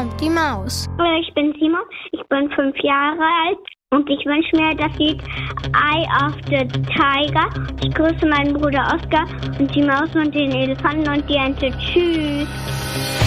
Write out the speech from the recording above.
kommt die Maus. Ich bin Simon, ich bin 5 Jahre alt und ich wünsche mir das Lied Eye of the Tiger. Ich grüße meinen Bruder Oskar und die Maus und den Elefanten und die Ente. Tschüss.